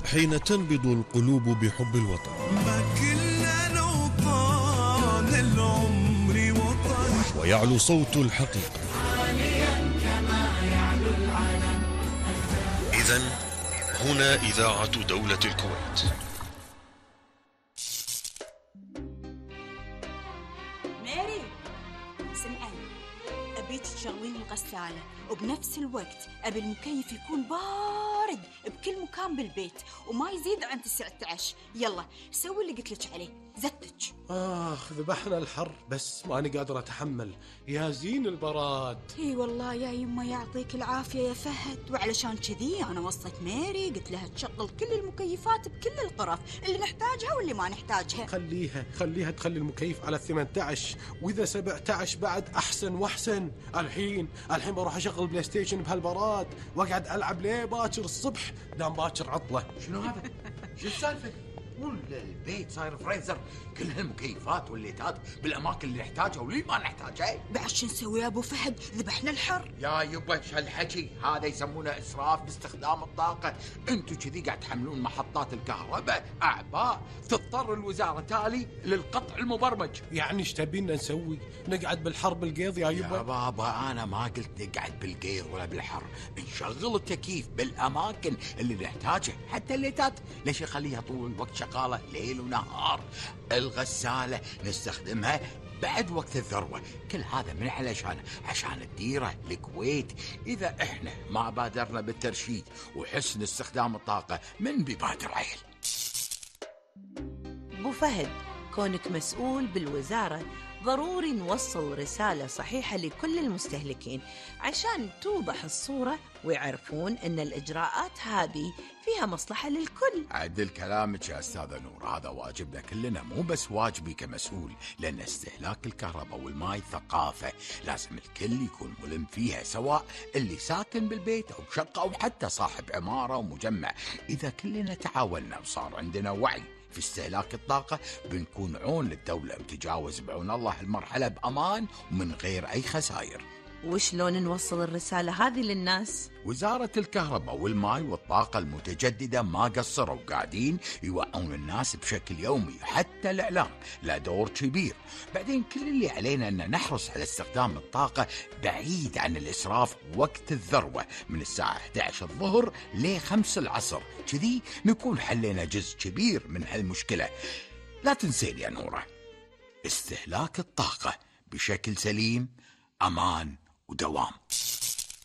حين تنبض القلوب بحب الوطن. ما كنا لو طال العمر وطن، ويعلو صوت الحقيقة. إذن هنا إذاعة دولة الكويت. ماري، سمعي، أبيك تشغلين الغسالة وبنفس الوقت أبي المكيف يكون بارد بكل مكان بالبيت وما يزيد عن 19. يلا سوي اللي قلت لك عليه، زتك. ذبحنا الحر بس ماني قادر أتحمل، يا زين البراد. اي والله يا يما يعطيك العافية يا فهد، وعلشان كذي أنا وصيت ماري قلت لها تشغل كل المكيفات بكل الغرف اللي نحتاجها واللي ما نحتاجها. خليها تخلي المكيف على 18، وإذا 17 بعد أحسن وأحسن. الحين بروح أشغل بلاي ستيشن بهالبراد وأقعد ألعب ليه باكر الصبح، دام باكر عطلة. شنو هذا؟ شو السالفة؟ كل البيت صاير فريزر، كل هالمكيفات والليتات بالأماكن اللي نحتاجها واللي ما نحتاجها. بعد شو نسوي يا أبو فهد؟ ذبحنا الحر. يا يبا ايش هالحكي؟ هذا يسمونه إسراف باستخدام الطاقة. انتوا كذي قاعد تحملون محطات الكهرباء أعباء، تضطر الوزارة تالي للقطع المبرمج. يعني ايش تبينا نسوي؟ نقعد بالحر بالقيض يا يبا؟ يا بابا أنا ما قلت نقعد بالقيض ولا بالحر، نشغل التكييف بالأماكن اللي نحتاجها. حتى الليتات ليش يخليها طول الوقت شغالة ليل ونهار؟ الغسالة نستخدمها بعد وقت الذروة. كل هذا من عشان الديرة الكويت. إذا إحنا ما بادرنا بالترشيد وحسن استخدام الطاقة، من بيبادر عيل؟ أبو فهد، كونك مسؤول بالوزارة ضروري نوصل رسالة صحيحة لكل المستهلكين عشان توضح الصورة ويعرفون أن الإجراءات هذه فيها مصلحة للكل. عدل كلامك يا أستاذة نور، هذا واجبنا كلنا، مو بس واجبي كمسؤول، لأن استهلاك الكهرباء والماء ثقافة لازم الكل يكون ملم فيها، سواء اللي ساكن بالبيت أو شقة أو حتى صاحب عمارة ومجمع. إذا كلنا تعاوننا وصار عندنا وعي في استهلاك الطاقة، بنكون عون للدولة وتجاوز بعون الله المرحلة بأمان ومن غير أي خسائر. وشلون نوصل الرسالة هذه للناس؟ وزارة الكهرباء والماء والطاقة المتجددة ما قصروا، قاعدين يوعون الناس بشكل يومي، حتى الإعلام له دور كبير. بعدين كل اللي علينا أن نحرص على استخدام الطاقة بعيد عن الإسراف وقت الذروة من الساعة 11 الظهر ل 5 العصر، كذي نكون حلينا جزء كبير من هالمشكلة. لا تنسين يا نورة، استهلاك الطاقة بشكل سليم أمان ودوام.